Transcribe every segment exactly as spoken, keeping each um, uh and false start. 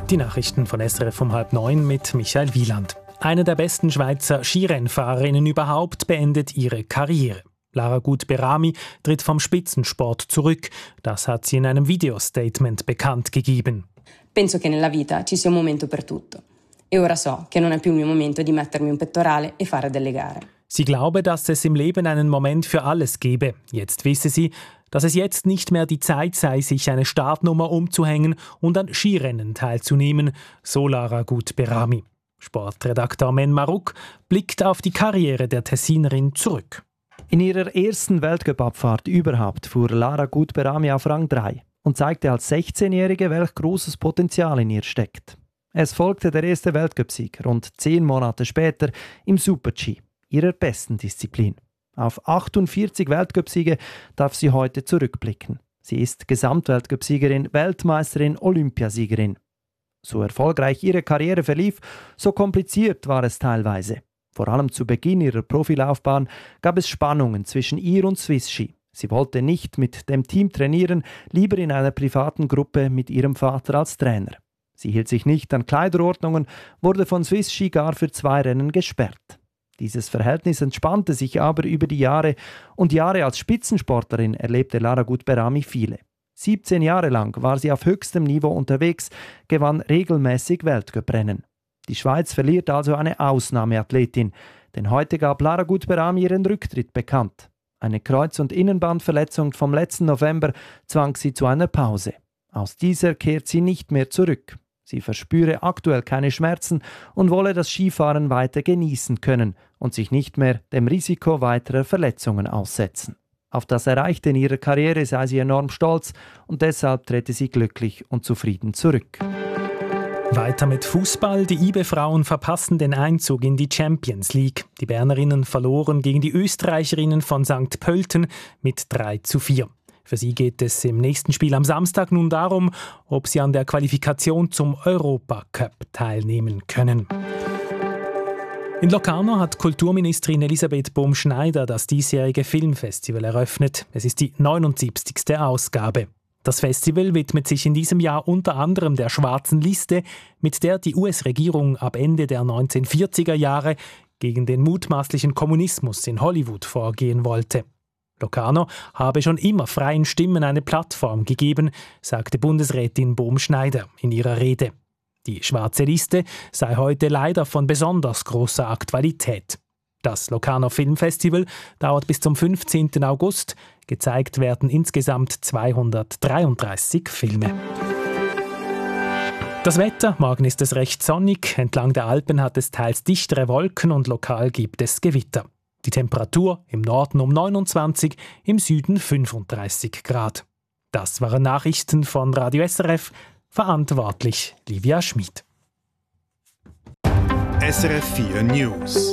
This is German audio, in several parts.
Die Nachrichten von S R F um halb neun mit Michael Wieland. Eine der besten Schweizer Skirennfahrerinnen überhaupt beendet ihre Karriere. Lara Gut-Berami tritt vom Spitzensport zurück. Das hat sie in einem Videostatement bekannt gegeben. Penso che nella vita ci sia un momento per tutto. E ora so che non è più il mio momento di mettermi un pettorale e fare delle gare. Sie glaube, dass es im Leben einen Moment für alles gebe. Jetzt wisse sie, dass es jetzt nicht mehr die Zeit sei, sich eine Startnummer umzuhängen und an Skirennen teilzunehmen, so Lara Gut-Berami. Sportredakteur Men Maruk blickt auf die Karriere der Tessinerin zurück. In ihrer ersten Weltcup-Abfahrt überhaupt fuhr Lara Gut-Berami auf Rang drei und zeigte als sechzehnjährige, welch großes Potenzial in ihr steckt. Es folgte der erste Weltcup-Sieg rund zehn Monate später im Super-G, ihrer besten Disziplin. Auf achtundvierzig Weltcupsiege darf sie heute zurückblicken. Sie ist Gesamtweltcupsiegerin, Weltmeisterin, Olympiasiegerin. So erfolgreich ihre Karriere verlief, so kompliziert war es teilweise. Vor allem zu Beginn ihrer Profilaufbahn gab es Spannungen zwischen ihr und Swiss Ski. Sie wollte nicht mit dem Team trainieren, lieber in einer privaten Gruppe mit ihrem Vater als Trainer. Sie hielt sich nicht an Kleiderordnungen, wurde von Swiss Ski gar für zwei Rennen gesperrt. Dieses Verhältnis entspannte sich aber über die Jahre und Jahre als Spitzensportlerin erlebte Lara Gut-Berami viele. siebzehn Jahre lang war sie auf höchstem Niveau unterwegs, gewann regelmäßig Weltcuprennen. Die Schweiz verliert also eine Ausnahmeathletin, denn heute gab Lara Gut-Berami ihren Rücktritt bekannt. Eine Kreuz- und Innenbandverletzung vom letzten November zwang sie zu einer Pause. Aus dieser kehrt sie nicht mehr zurück. Sie verspüre aktuell keine Schmerzen und wolle das Skifahren weiter genießen können und sich nicht mehr dem Risiko weiterer Verletzungen aussetzen. Auf das Erreichte in ihrer Karriere sei sie enorm stolz und deshalb trete sie glücklich und zufrieden zurück. Weiter mit Fußball. Die I B E-Frauen verpassen den Einzug in die Champions League. Die Bernerinnen verloren gegen die Österreicherinnen von Sankt Pölten mit drei zu vier. Für sie geht es im nächsten Spiel am Samstag nun darum, ob sie an der Qualifikation zum Europacup teilnehmen können. In Locarno hat Kulturministerin Elisabeth Bohm-Schneider das diesjährige Filmfestival eröffnet. Es ist die neunundsiebzigste Ausgabe. Das Festival widmet sich in diesem Jahr unter anderem der schwarzen Liste, mit der die U S-Regierung ab Ende der neunzehnhundertvierziger Jahre gegen den mutmaßlichen Kommunismus in Hollywood vorgehen wollte. Locarno habe schon immer freien Stimmen eine Plattform gegeben, sagte Bundesrätin Bohm-Schneider in ihrer Rede. Die schwarze Liste sei heute leider von besonders großer Aktualität. Das Locarno Filmfestival dauert bis zum fünfzehnten August. Gezeigt werden insgesamt zweihundertdreiunddreißig Filme. Das Wetter, morgen ist es recht sonnig. Entlang der Alpen hat es teils dichtere Wolken und lokal gibt es Gewitter. Die Temperatur im Norden um neunundzwanzig, im Süden fünfunddreißig Grad. Das waren Nachrichten von Radio S R F, verantwortlich Livia Schmid. S R F vier News.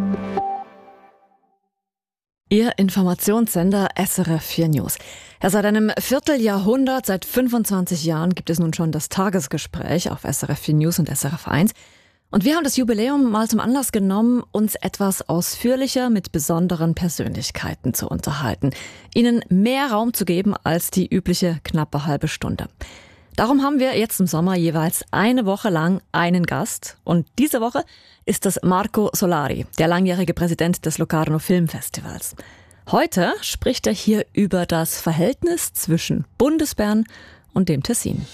Ihr Informationssender S R F vier News. Ja, seit einem Vierteljahrhundert, seit fünfundzwanzig Jahren gibt es nun schon das Tagesgespräch auf S R F vier News und S R F eins. Und wir haben das Jubiläum mal zum Anlass genommen, uns etwas ausführlicher mit besonderen Persönlichkeiten zu unterhalten. Ihnen mehr Raum zu geben als die übliche knappe halbe Stunde. Darum haben wir jetzt im Sommer jeweils eine Woche lang einen Gast. Und diese Woche ist das Marco Solari, der langjährige Präsident des Locarno Filmfestivals. Heute spricht er hier über das Verhältnis zwischen Bundesbern und dem Tessin.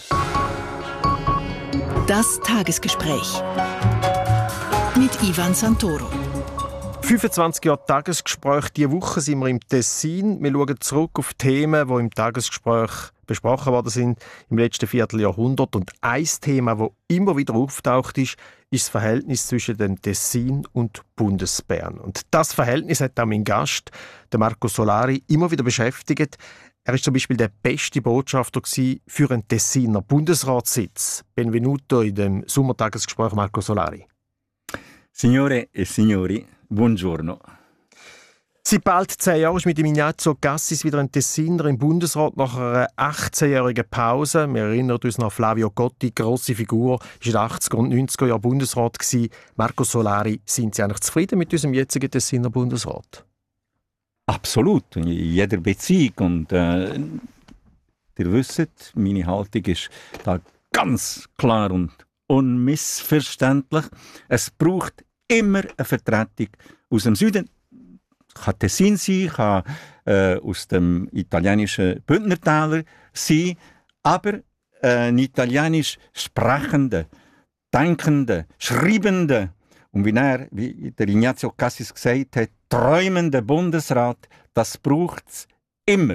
Das Tagesgespräch mit Ivan Santoro. fünfundzwanzig Jahre Tagesgespräch. Diese Woche sind wir im Tessin. Wir schauen zurück auf Themen, die im Tagesgespräch besprochen worden sind im letzten Vierteljahrhundert. Und ein Thema, das immer wieder auftaucht ist, ist das Verhältnis zwischen dem Tessin und Bundesbern. Und das Verhältnis hat auch mein Gast, der Marco Solari, immer wieder beschäftigt. Er war zum Beispiel der beste Botschafter für einen Tessiner Bundesratssitz. Benvenuto in dem Sommertagesgespräch, Marco Solari. Signore e signori, buongiorno. Seit bald zehn Jahren ist mit dem Ignazio Cassis wieder ein Tessiner im Bundesrat nach einer achtzehnjährigen Pause. Wir erinnern uns noch an Flavio Gotti, grosse Figur, war in den achtziger und neunziger Jahren Bundesrat gewesen. Marco Solari, sind Sie eigentlich zufrieden mit unserem jetzigen Tessiner Bundesrat? Absolut, in jeder Beziehung. Und äh, ihr wisst, meine Haltung ist da ganz klar und unmissverständlich. Es braucht immer eine Vertretung aus dem Süden. Kann Tessin sein, kann äh, aus dem italienischen Bündnertäler sein, aber äh, ein italienisch sprechender, denkender, schreibender und wie, er, wie der Ignazio Cassis gesagt hat, träumender Bundesrat, das braucht es immer.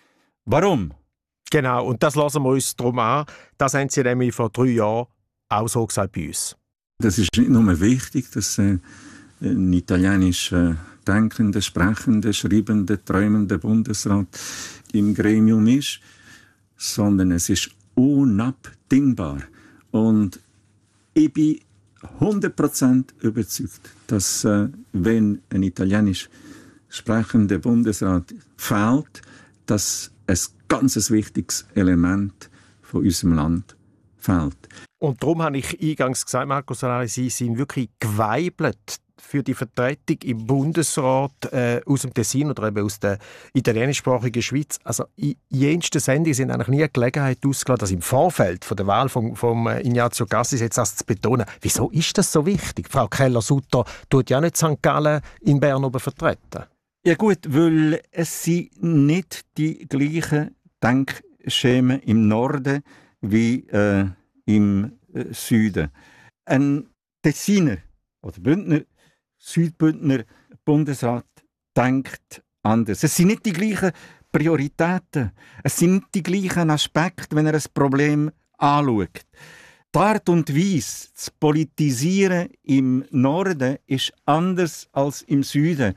Warum? Genau, und das lassen wir uns darum an. Das haben Sie nämlich vor drei Jahren auch so gesagt bei uns. Das ist nicht nur wichtig, dass äh, ein italienisch äh, denkender, sprechender, schreibender, träumender Bundesrat im Gremium ist, sondern es ist unabdingbar. Und ich bin hundert Prozent überzeugt, dass äh, wenn ein italienisch sprechender Bundesrat fehlt, dass ein ganz wichtiges Element von unserem Land fehlt. Und darum habe ich eingangs gesagt, Marco Solari, Sie sind wirklich geweibelt für die Vertretung im Bundesrat äh, aus dem Tessin oder eben aus der italienischsprachigen Schweiz. Also in jensten Sendungen sind eigentlich nie eine Gelegenheit ausgelassen, das im Vorfeld von der Wahl von, von Ignazio Cassis jetzt das zu betonen. Wieso ist das so wichtig? Frau Keller-Sutter tut ja nicht Sankt Gallen in Bern oben vertreten. Ja gut, weil es sind nicht die gleichen Denkschemen im Norden wie äh, im äh, Süden. Ein Tessiner oder Bündner, Südbündner Bundesrat denkt anders. Es sind nicht die gleichen Prioritäten. Es sind nicht die gleichen Aspekte, wenn er ein Problem anschaut. Die Art und Weise zu politisieren im Norden ist anders als im Süden.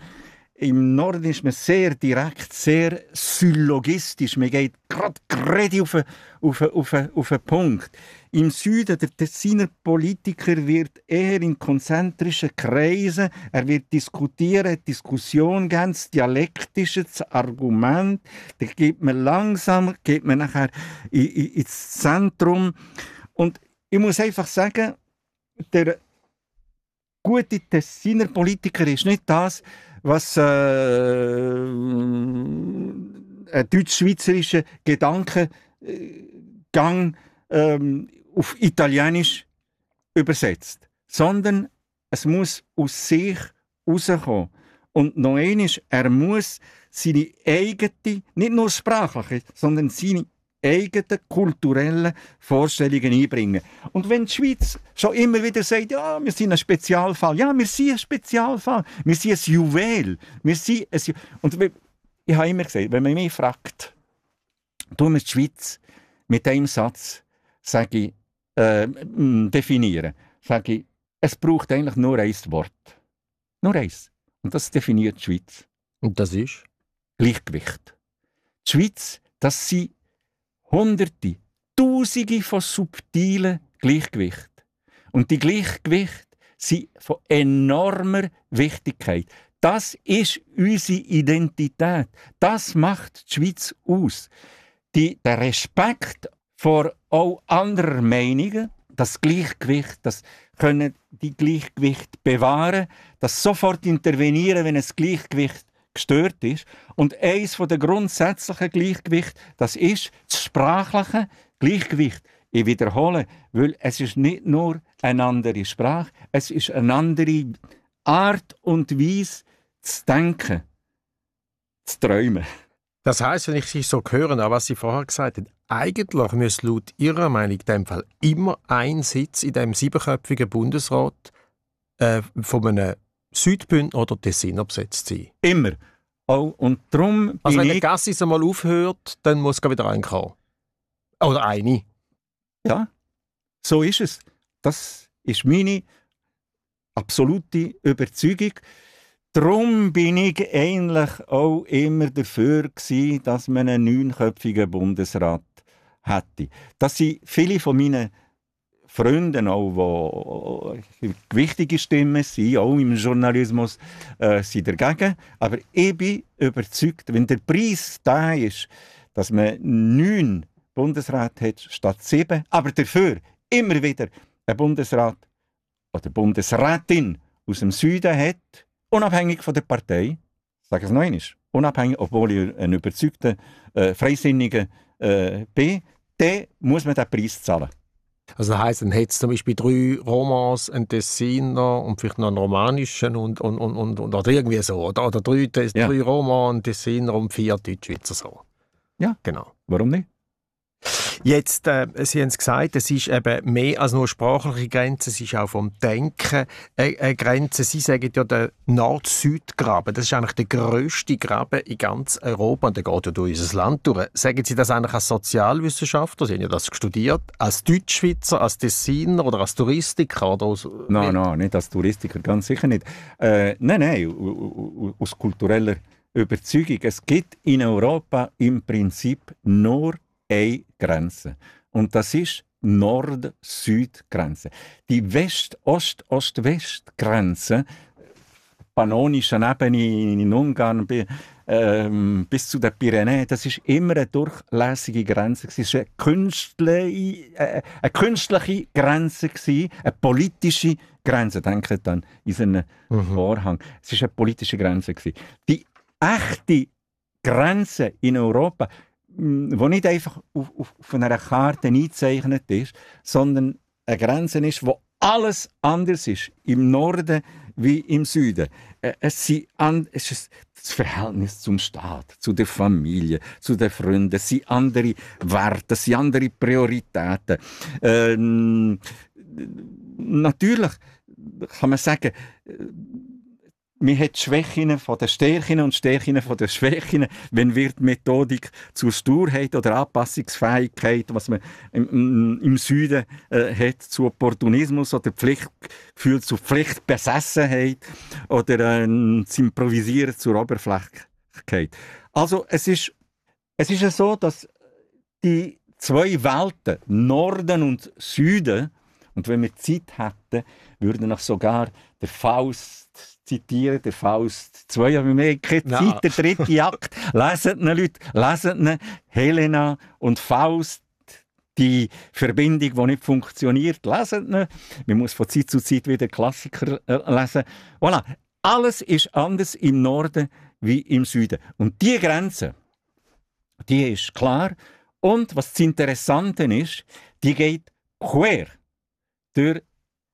Im Norden ist man sehr direkt, sehr syllogistisch. Man geht gerade auf, auf, auf, auf den Punkt. Im Süden, der Tessiner Politiker wird eher in konzentrischen Kreisen, er wird diskutieren, Diskussion ganz dialektische Argument. Da geht man langsam, geht man nachher ins Zentrum. Und ich muss einfach sagen, der gute Tessiner Politiker ist nicht das, was äh, ein deutsch-schweizerischer Gedankengang ähm, auf Italienisch übersetzt. Sondern es muss aus sich herauskommen. Und noch eines, er muss seine eigene, nicht nur sprachliche, sondern seine eigenen kulturellen Vorstellungen einbringen. Und wenn die Schweiz schon immer wieder sagt, ja, wir sind ein Spezialfall, ja, wir sind ein Spezialfall, wir sind ein Juwel, wir sind ein Ju- Und ich habe immer gesagt, wenn man mich fragt, tun wir die Schweiz mit einem Satz, sage ich, äh, definieren, sage ich, es braucht eigentlich nur ein Wort. Nur eins. Und das definiert die Schweiz. Und das ist? Gleichgewicht. Die Schweiz, das sind Hunderte, Tausende von subtilen Gleichgewicht. Und die Gleichgewichte sind von enormer Wichtigkeit. Das ist unsere Identität. Das macht die Schweiz aus. Die, der Respekt vor auch anderer Meinungen, das Gleichgewicht, das können die Gleichgewicht bewahren, das sofort intervenieren, wenn es Gleichgewicht gestört ist. Und eines der grundsätzlichen Gleichgewicht, das ist das sprachliche Gleichgewicht. Ich wiederhole, weil es ist nicht nur eine andere Sprache, es ist eine andere Art und Weise zu denken, zu träumen. Das heisst, wenn ich Sie so höre, an was Sie vorher gesagt haben, eigentlich müsste laut Ihrer Meinung in dem Fall immer ein Sitz in dem siebenköpfigen Bundesrat äh, von einem Südbündner oder Tessiner besetzt sein. Immer. Oh, und darum also wenn ich... der Cassis einmal aufhört, dann muss wieder reinkommen. Oder eine. Ja, so ist es. Das ist meine absolute Überzeugung. Darum bin ich eigentlich auch immer dafür gewesen, dass man einen neunköpfigen Bundesrat hätte. Das sind viele von meinen Freunden auch, die wichtige Stimmen sind, auch im Journalismus, äh, sind dagegen. Aber ich bin überzeugt, wenn der Preis da ist, dass man neun Bundesräte hat statt sieben, aber dafür immer wieder ein Bundesrat oder Bundesrätin aus dem Süden hat, unabhängig von der Partei, ich sage es noch einmal, unabhängig, obwohl ich ein überzeugter, äh, Freisinniger äh, bin, dann muss man den Preis zahlen. Also das heisst, dann hätte es zum Beispiel drei Romans, einen Tessiner und vielleicht noch einen romanischen und, und, und, und, und oder irgendwie so. Oder, oder drei, ja. drei Romans, einen Tessiner und vier Deutschschweizer so. Ja, genau. Warum nicht? Jetzt, äh, Sie haben es gesagt, es ist eben mehr als nur sprachliche Grenze, es ist auch vom Denken eine, eine Grenze. Sie sagen ja, der Nord-Süd-Graben, das ist eigentlich der grösste Graben in ganz Europa und der geht ja durch unser Land durch. Sagen Sie das eigentlich als Sozialwissenschaftler, Sie haben ja das studiert, als Deutschschweizer, als Tessiner oder als Touristiker? Oder aus, nein, nein, nicht als Touristiker, ganz sicher nicht. Äh, nein, nein, aus kultureller Überzeugung. Es gibt in Europa im Prinzip nur eine Grenze. Und das ist Nord-Süd-Grenze. Die West-Ost-Ost-West-Grenze, pannonische Ebene in Ungarn bi, ähm, bis zu den Pyrenäen, das ist immer eine durchlässige Grenze. Es war eine künstliche, äh, eine künstliche Grenze, eine politische Grenze. Denkt an unseren mhm. Vorhang. Es war eine politische Grenze. Die echte Grenze in Europa, die nicht einfach auf, auf, auf einer Karte eingezeichnet ist, sondern eine Grenze ist, wo alles anders ist, im Norden wie im Süden. Es, sind an, es ist das Verhältnis zum Staat, zu der Familie, zu den Freunden, es sind andere Werte, es sind andere Prioritäten. Ähm, natürlich kann man sagen, man hat Schwächen von den Stärken und Stärken von den Schwächen. Wenn wird die Methodik zur Sturheit oder Anpassungsfähigkeit, was man im, im Süden äh, hat, zu Opportunismus oder Pflichtgefühl zu Pflichtbesessenheit oder äh, zu Improvisieren zur Oberflächlichkeit. Also es ist, es ist ja so, dass die zwei Welten, Norden und Süden, und wenn wir Zeit hätten, würden noch sogar der Faust zitieren, der Faust zwei, aber wir haben keine Zeit, der dritte Akt. Leset ihn, Leute, leset ihn. Helena und Faust, die Verbindung, die nicht funktioniert, leset ihn. Man muss von Zeit zu Zeit wieder Klassiker äh, lesen. Voilà. Alles ist anders im Norden wie im Süden. Und die Grenze, die ist klar. Und was das Interessante ist, die geht quer durch.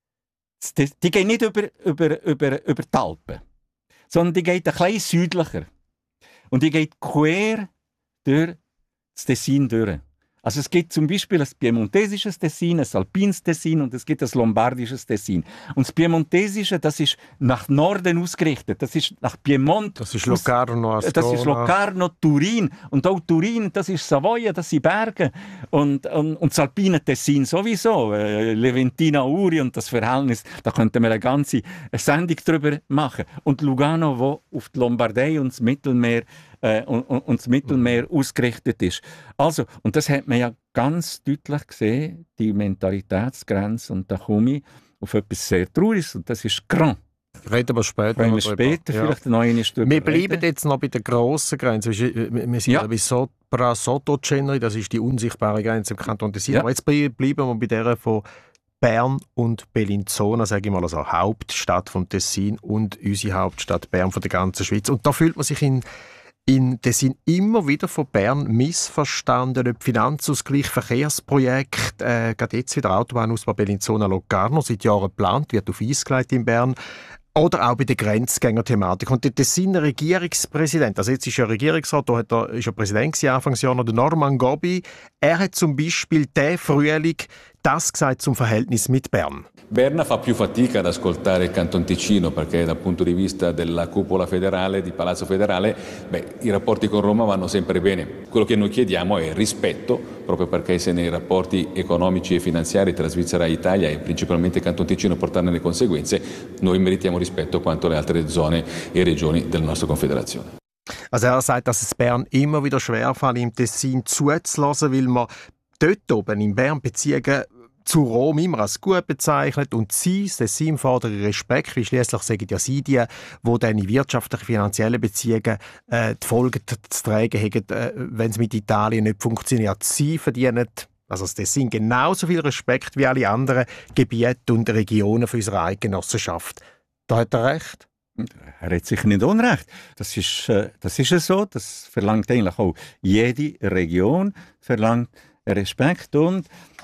Die geht nicht über, über, über, über die Alpen, sondern die geht ein bisschen südlicher. Und die geht quer durch das Tessin durch. Also es gibt zum Beispiel ein piemontesisches Tessin, ein alpines Tessin und es gibt ein lombardisches Tessin. Und das piemontesische, das ist nach Norden ausgerichtet. Das ist nach Piemont. Das ist Locarno, Ascona. Das ist Locarno, Turin. Und auch Turin, das ist Savoia, das sind Berge. Und, und, und das alpine Tessin sowieso. Äh, Leventina, Uri und das Verhältnis, da könnten wir eine ganze Sendung darüber machen. Und Lugano, wo auf die Lombardei und das Mittelmeer Äh, und, und, und das Mittelmeer mhm. ausgerichtet ist. Also, und das hat man ja ganz deutlich gesehen, die Mentalitätsgrenze, und da komme ich auf etwas sehr Trauriges, und das ist Grand. Reden wir später Wenn wir später ja. vielleicht noch einmal drüber Wir bleiben reden. Jetzt noch bei der grossen Grenze. Wir sind ja bei Sopra Sottoceneri, das ist die unsichtbare Grenze im Kanton Tessin. Ja. Aber jetzt bleiben wir bei der von Bern und Bellinzona, sage ich mal, also Hauptstadt von Tessin und unsere Hauptstadt Bern von der ganzen Schweiz. Und da fühlt man sich in In Tessin immer wieder von Bern missverstanden, ob Finanzausgleich, Verkehrsprojekt, äh, gerade jetzt wieder Autobahnausbau Bellinzona-Locarno, seit Jahren geplant, wird auf Eis gelegt in Bern. Oder auch bei der Grenzgänger-Thematik. Und der Tessiner Regierungspräsident, also jetzt ist er Regierungsrat, da hat er, ist er Präsident gewesen, Anfangsjahr noch, der Norman Gobbi, er hat zum Beispiel diesen Frühling das gesagt zum Verhältnis mit Bern. Berna fa più fatica ad ascoltare il Canton Ticino perché dal punto di vista della cupola federale, di Palazzo Federale, beh, i rapporti con Roma vanno sempre bene. Quello che noi chiediamo è rispetto, proprio perché se nei rapporti economici e finanziari tra Svizzera e Italia e principalmente il Canton Ticino portano le conseguenze, noi meritiamo rispetto quanto le altre zone e regioni della nostra Confederazione. Also er sagt, dass es Bern immer wieder schwerfällt, im Tessin zuzulassen, weil man dort oben in Bern Beziehungen zu Rom immer als gut bezeichnet und sie, das Tessin, fordern Respekt, weil schliesslich sagen ja sie die, die dann in wirtschaftlichen, finanziellen Beziehungen äh, die Folgen zu tragen haben, äh, wenn es mit Italien nicht funktioniert. Sie verdienen, also das Tessin, genauso viel Respekt wie alle anderen Gebiete und Regionen für unsere Eidgenossenschaft. Da hat er recht. Er hat sicher nicht Unrecht. Das ist, äh, das ist so. Das verlangt eigentlich auch jede Region, verlangt Respekt. Und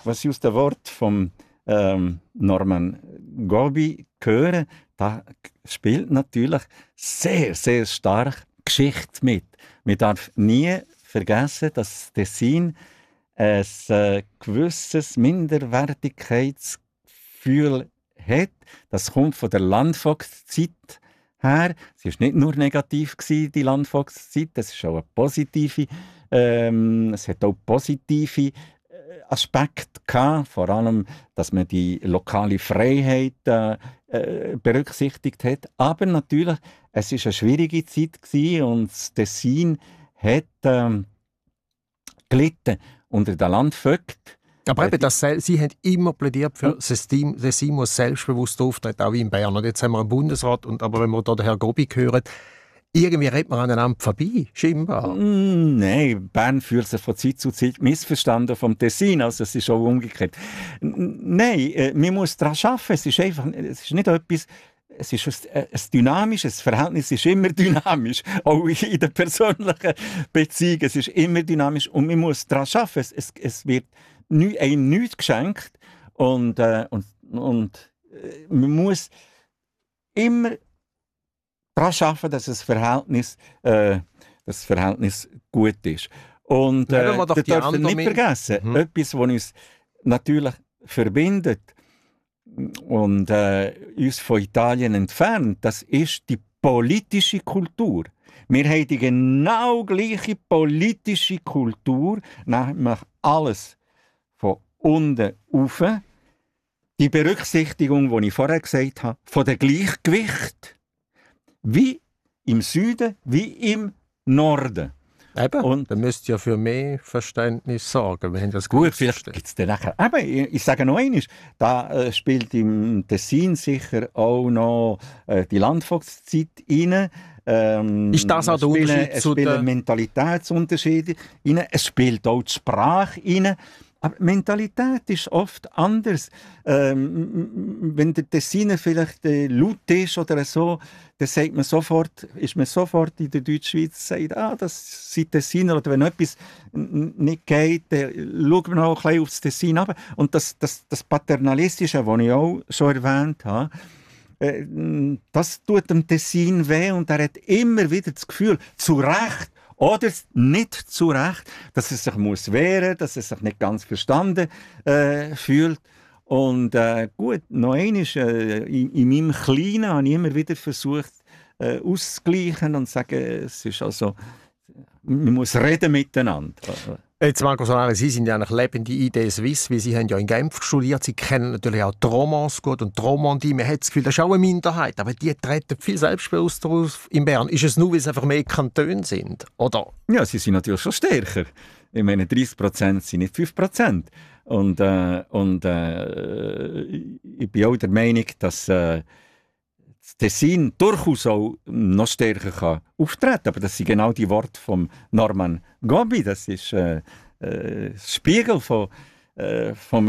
was ich aus den Worten von ähm, Norman Gobi höre, da spielt natürlich sehr, sehr stark Geschichte mit. Man darf nie vergessen, dass Tessin ein äh, gewisses Minderwertigkeitsgefühl hat. Das kommt von der Landvogtzeit her. Es war nicht nur negativ gewesen, die Landvogtzeit, es ist auch eine positive, ähm, es hat auch positive äh, Aspekte gehabt, vor allem, dass man die lokale Freiheit äh, äh, berücksichtigt hat. Aber natürlich, es ist eine schwierige Zeit gewesen und das Tessin hat ähm, gelitten unter den Landvögten. Aber eben, das, Sie haben immer plädiert für das Team, das Team muss selbstbewusst auftreten, auch wie in Bern. Und jetzt haben wir einen Bundesrat, und, aber wenn wir hier den Herrn Gobi hören, irgendwie redet man aneinander vorbei, scheinbar. Mm, nein, Bern fühlt sich von Zeit zu Zeit missverstanden vom Tessin, also es ist auch umgekehrt. Nein, äh, man muss daran arbeiten, es ist einfach, es ist nicht etwas, es ist ein, ein dynamisches Verhältnis, ist immer dynamisch, auch in den persönlichen Beziehungen, es ist immer dynamisch und man muss daran arbeiten, es, es, es wird einem nichts geschenkt und, äh, und, und äh, man muss immer daran arbeiten, dass das Verhältnis, äh, das Verhältnis gut ist. Und äh, wir dürfen nicht vergessen, mhm. etwas, was uns natürlich verbindet und äh, uns von Italien entfernt, das ist die politische Kultur. Wir haben die genau gleiche politische Kultur, nämlich alles von unten rauf. Die Berücksichtigung, die ich vorher gesagt habe, von dem Gleichgewicht, wie im Süden, wie im Norden. Eben, und da müsst ihr ja für mehr Verständnis sorgen. Wir haben das gut, vielleicht gibt es dann nachher. Aber ich, ich sage noch eines, da äh, spielt im Tessin sicher auch noch äh, die Landvogtszeit rein. Ähm, ist das auch der spielen, Unterschied es zu spielen der... Mentalitätsunterschiede rein. Es spielt auch die Sprache rein. Aber die Mentalität ist oft anders. Ähm, wenn der Tessiner vielleicht äh, laut ist oder so, dann sagt man sofort, ist man sofort in der Deutschschweiz, sagt, ah, das sind Tessiner. Oder wenn etwas nicht geht, dann schaut man auch ein bisschen aufs Tessin runter. Und das, das, das Paternalistische, das ich auch schon erwähnt habe, äh, das tut dem Tessin weh und er hat immer wieder das Gefühl, zu Recht, oder nicht zu Recht, dass er sich muss wehren, dass er sich nicht ganz verstanden äh, fühlt. Und äh, gut, noch einmal, äh, in, in meinem Kleinen habe ich immer wieder versucht, äh, auszugleichen und zu sagen, es ist also, man muss reden miteinander. Jetzt, Marco Sonaris, Sie sind ja eigentlich lebende Idee Suisse, weil Sie haben ja in Genf studiert. Sie kennen natürlich auch die Romance gut und die Romandie. Man hat das Gefühl, das ist auch eine Minderheit, aber die treten viel selbstbewusster auf in Bern. Ist es nur, weil es einfach mehr Kantone sind, oder? Ja, sie sind natürlich schon stärker. Ich meine, dreißig Prozent sind nicht fünf Prozent. Und, äh, und äh, ich bin auch der Meinung, dass äh, das Tessin durchaus auch noch stärker kann auftreten kann. Aber das sind genau die Worte von Norman Gobi. Das ist äh, äh, Spiegel von, äh, von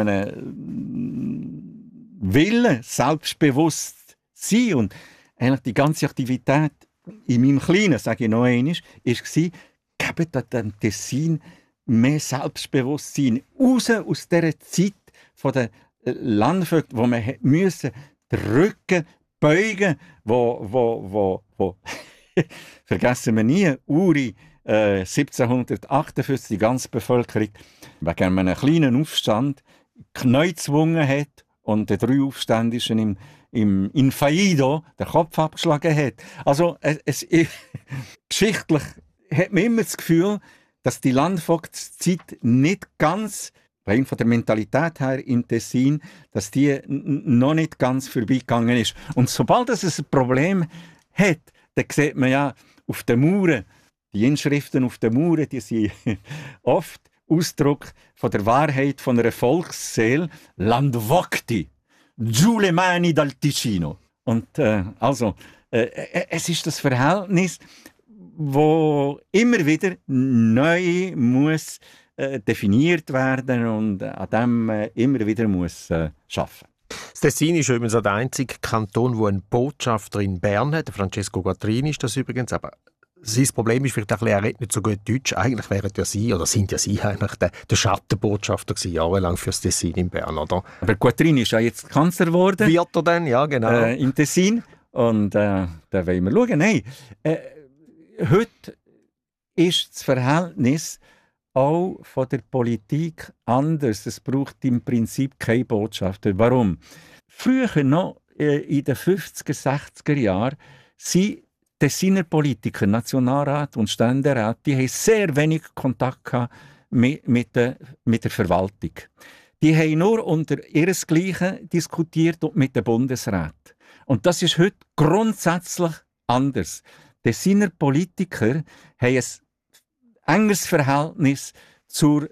einem Willen, selbstbewusst sein. Und eigentlich die ganze Aktivität in meinem Kleinen, sage ich noch einmal, war, gebt dem Tessin mehr Selbstbewusstsein raus aus dieser Zeit von den Landvögten, wo man müssen den Rücken beugen, wo, wo, wo, wo vergessen wir nie, Uri äh, siebzehnhundertachtundfünfzig die ganze Bevölkerung wegen einem kleinen Aufstand Knie gezwungen hat und den drei Aufständischen im, im Infaido den Kopf abgeschlagen hat. Also es, es, geschichtlich hat man immer das Gefühl, dass die Landvogtszeit nicht ganz, rein von der Mentalität her im Tessin, dass die n- noch nicht ganz vorbeigegangen ist. Und sobald es ein Problem hat, dann sieht man ja auf den Mauern, die Inschriften auf den Mauern, die sind oft Ausdruck von der Wahrheit von einer Volksseele. Landvogti, giù le mani dal Ticino. Und äh, also, äh, es ist das Verhältnis, wo immer wieder neu muss äh, definiert werden und an dem äh, immer wieder muss äh, arbeiten. Das Tessin ist übrigens der einzige Kanton, der einen Botschafter in Bern hat. Francesco Guattrini ist das übrigens. Aber sein Problem ist vielleicht auch, er redet nicht so gut Deutsch. Eigentlich wären ja Sie, oder sind ja Sie eigentlich der, der Schattenbotschafter gewesen, jahrelang für das Tessin in Bern, oder? Aber Guattrini ist ja jetzt Kanzler geworden. Wird er denn? Ja, genau. Äh, im Tessin. Und äh, da wollen wir schauen. Nein, äh, heute ist das Verhältnis auch von der Politik anders. Es braucht im Prinzip keine Botschafter. Warum? Früher noch, äh, in den fünfziger, sechziger Jahren, sind Tessiner Politiker, Nationalrat und Ständerat, die haben sehr wenig Kontakt gehabt mit, mit, der, mit der Verwaltung. Die haben nur unter ihresgleichen diskutiert und mit dem Bundesrat. Und das ist heute grundsätzlich anders. Tessiner Politiker haben ein enges Verhältnis zur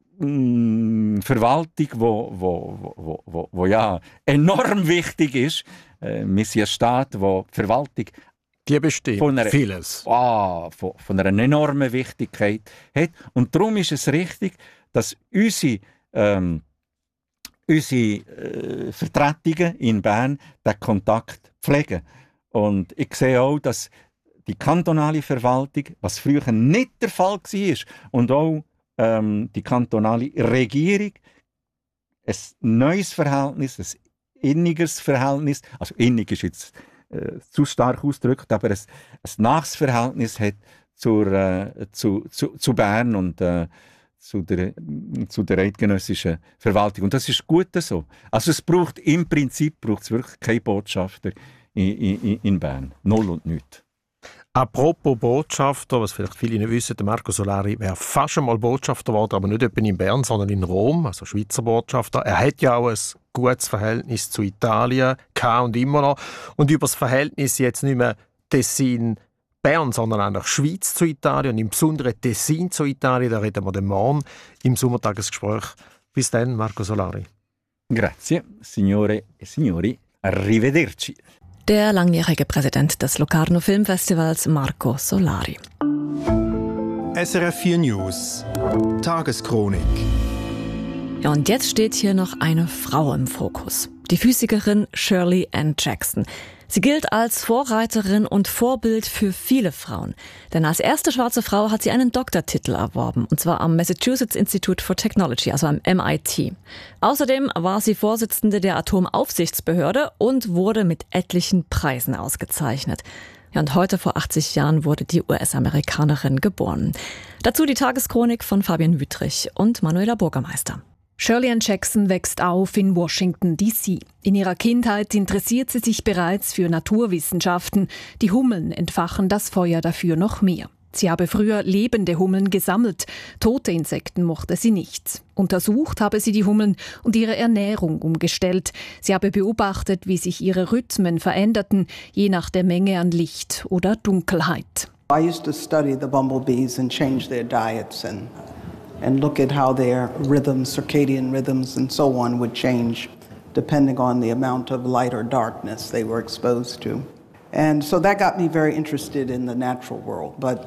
mh, Verwaltung, wo, wo, wo, wo, wo ja enorm wichtig ist. Äh, wir sind ein Staat, wo die Verwaltung die bestimmt von einer, vieles. Ah, von, von einer enormen Wichtigkeit hat. Und darum ist es richtig, dass unsere, ähm, unsere äh, Vertretungen in Bern den Kontakt pflegen. Und ich sehe auch, dass die kantonale Verwaltung, was früher nicht der Fall war, und auch ähm, die kantonale Regierung, ein neues Verhältnis, ein innigeres Verhältnis, also innig ist jetzt äh, zu stark ausgedrückt, aber ein, ein nahes Verhältnis hat zur, äh, zu, zu, zu Bern und äh, zu der, zu der eidgenössischen Verwaltung. Und das ist gut so. Also es braucht im Prinzip braucht es wirklich keine Botschafter in, in, in Bern. Null und nichts. Apropos Botschafter, was vielleicht viele nicht wissen, der Marco Solari wäre fast einmal Botschafter geworden, aber nicht etwa in Bern, sondern in Rom, also Schweizer Botschafter. Er hat ja auch ein gutes Verhältnis zu Italien, gehabt und immer noch. Und über das Verhältnis jetzt nicht mehr Tessin-Bern, sondern auch Schweiz zu Italien und im Besonderen Tessin zu Italien, da reden wir dann morgen im Sommertagesgespräch. Bis dann, Marco Solari. Grazie, signore e signori. Arrivederci. Der langjährige Präsident des Locarno Filmfestivals, Marco Solari. S R F vier News Tageschronik. Ja, und jetzt steht hier noch eine Frau im Fokus. Die Physikerin Shirley Ann Jackson. Sie gilt als Vorreiterin und Vorbild für viele Frauen. Denn als erste schwarze Frau hat sie einen Doktortitel erworben, und zwar am Massachusetts Institute for Technology, also am M I T. Außerdem war sie Vorsitzende der Atomaufsichtsbehörde und wurde mit etlichen Preisen ausgezeichnet. Ja, und heute vor achtzig Jahren wurde die U S-Amerikanerin geboren. Dazu die Tageschronik von Fabian Wüttrich und Manuela Burgermeister. Shirley Ann Jackson wächst auf in Washington, D C In ihrer Kindheit interessiert sie sich bereits für Naturwissenschaften. Die Hummeln entfachen das Feuer dafür noch mehr. Sie habe früher lebende Hummeln gesammelt. Tote Insekten mochte sie nicht. Untersucht habe sie die Hummeln und ihre Ernährung umgestellt. Sie habe beobachtet, wie sich ihre Rhythmen veränderten, je nach der Menge an Licht oder Dunkelheit. I used to study the bumblebees and change their diets and and look at how their rhythms, circadian rhythms and so on would change depending on the amount of light or darkness they were exposed to. And so that got me very interested in the natural world. But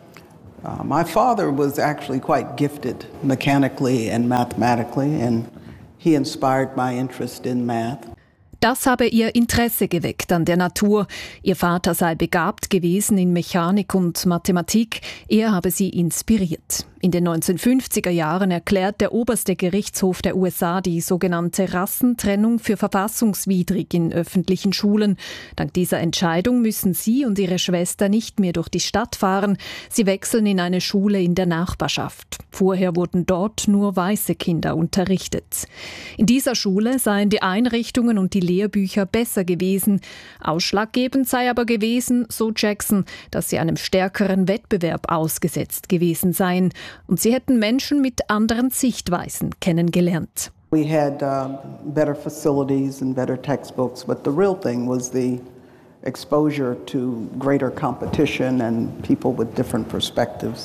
uh, my father was actually quite gifted mechanically and mathematically, and he inspired my interest in math. Das habe ihr Interesse geweckt an der Natur. Ihr Vater sei begabt gewesen in Mechanik und Mathematik. Er habe sie inspiriert. In den neunzehnhundertfünfziger Jahren erklärt der oberste Gerichtshof der U S A die sogenannte Rassentrennung für verfassungswidrig in öffentlichen Schulen. Dank dieser Entscheidung müssen sie und ihre Schwester nicht mehr durch die Stadt fahren. Sie wechseln in eine Schule in der Nachbarschaft. Vorher wurden dort nur weiße Kinder unterrichtet. In dieser Schule seien die Einrichtungen und die Lehrbücher besser gewesen. Ausschlaggebend sei aber gewesen, so Jackson, dass sie einem stärkeren Wettbewerb ausgesetzt gewesen seien. Und sie hätten Menschen mit anderen Sichtweisen kennengelernt. We had uh, better facilities and better textbooks, but the real thing was the exposure to greater competition and people with different perspectives.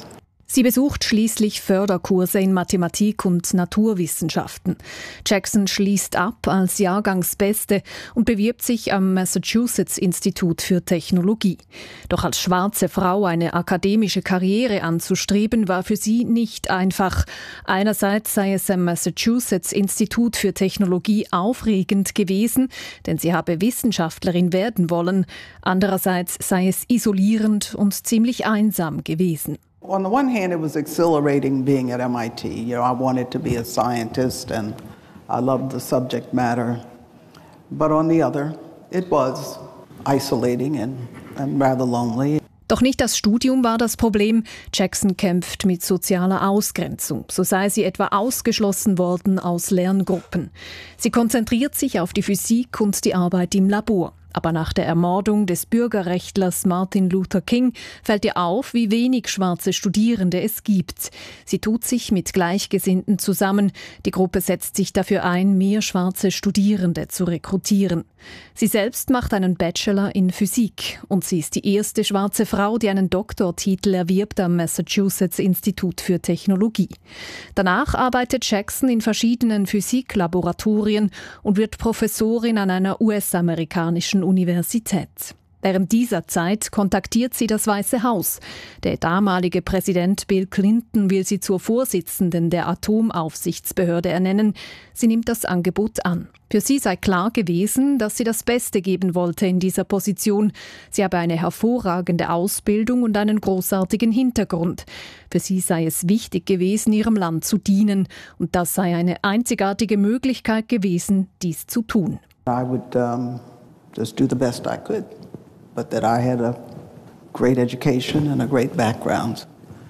Sie besucht schließlich Förderkurse in Mathematik und Naturwissenschaften. Jackson schließt ab als Jahrgangsbeste und bewirbt sich am Massachusetts Institut für Technologie. Doch als schwarze Frau eine akademische Karriere anzustreben, war für sie nicht einfach. Einerseits sei es am Massachusetts Institut für Technologie aufregend gewesen, denn sie habe Wissenschaftlerin werden wollen. Andererseits sei es isolierend und ziemlich einsam gewesen. On the one hand, it was exhilarating being at M I T. You know, I wanted to be a scientist and I loved the subject matter. But on the other, it was isolating and, and rather lonely. Doch nicht das Studium war das Problem. Jackson kämpft mit sozialer Ausgrenzung. So sei sie etwa ausgeschlossen worden aus Lerngruppen. Sie konzentriert sich auf die Physik und die Arbeit im Labor. Aber nach der Ermordung des Bürgerrechtlers Martin Luther King fällt ihr auf, wie wenig schwarze Studierende es gibt. Sie tut sich mit Gleichgesinnten zusammen. Die Gruppe setzt sich dafür ein, mehr schwarze Studierende zu rekrutieren. Sie selbst macht einen Bachelor in Physik und sie ist die erste schwarze Frau, die einen Doktortitel erwirbt am Massachusetts Institut für Technologie. Danach arbeitet Jackson in verschiedenen Physiklaboratorien und wird Professorin an einer U S-amerikanischen Universität. Während dieser Zeit kontaktiert sie das Weiße Haus. Der damalige Präsident Bill Clinton will sie zur Vorsitzenden der Atomaufsichtsbehörde ernennen. Sie nimmt das Angebot an. Für sie sei klar gewesen, dass sie das Beste geben wollte in dieser Position. Sie habe eine hervorragende Ausbildung und einen großartigen Hintergrund. Für sie sei es wichtig gewesen, ihrem Land zu dienen. Und das sei eine einzigartige Möglichkeit gewesen, dies zu tun. I would um, just do the best I could. But that I had a great education and a great background,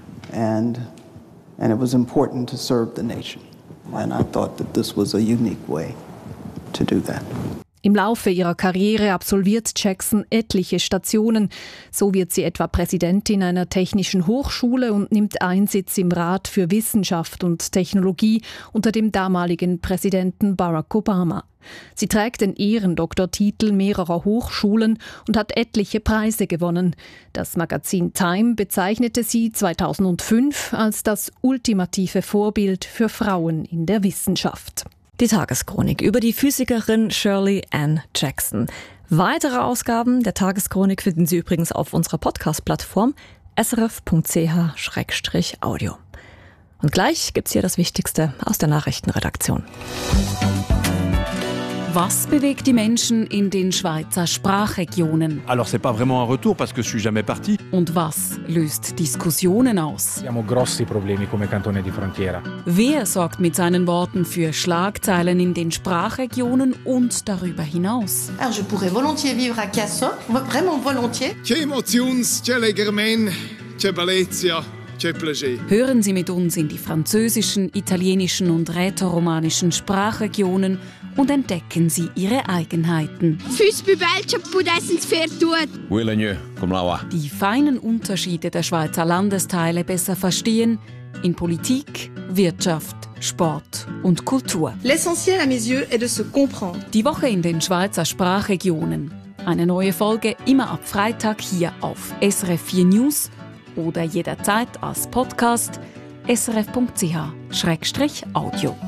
and and it was important to serve the nation. And I thought that this was a unique way to do that. Im Laufe ihrer Karriere absolviert Jackson etliche Stationen. So wird sie etwa Präsidentin einer technischen Hochschule und nimmt Einsitz im Rat für Wissenschaft und Technologie unter dem damaligen Präsidenten Barack Obama. Sie trägt den Ehrendoktortitel mehrerer Hochschulen und hat etliche Preise gewonnen. Das Magazin Time bezeichnete sie zweitausendfünf als das ultimative Vorbild für Frauen in der Wissenschaft. Die Tageschronik über die Physikerin Shirley Ann Jackson. Weitere Ausgaben der Tageschronik finden Sie übrigens auf unserer Podcast-Plattform s r f punkt c h slash audio. Und gleich gibt's hier das Wichtigste aus der Nachrichtenredaktion. Was bewegt die Menschen in den Schweizer Sprachregionen? Alors c'est pas vraiment un retour parce que je suis jamais parti. Und was löst Diskussionen aus? Abbiamo grossi problemi come cantone di frontiera. Wer sorgt mit seinen Worten für Schlagzeilen in den Sprachregionen und darüber hinaus? Alors je pourrais volontiers vivre à Casson, vraiment volontiers. C'è emotions, c'è legermen, c'è bellezza. Hören Sie mit uns in die französischen, italienischen und rätoromanischen Sprachregionen und entdecken Sie ihre Eigenheiten. Die feinen Unterschiede der Schweizer Landesteile besser verstehen in Politik, Wirtschaft, Sport und Kultur. L'essentiel à mes yeux est de se comprendre. Die Woche in den Schweizer Sprachregionen. Eine neue Folge immer ab Freitag hier auf S R F vier News oder jederzeit als Podcast s r f punkt c h slash audio.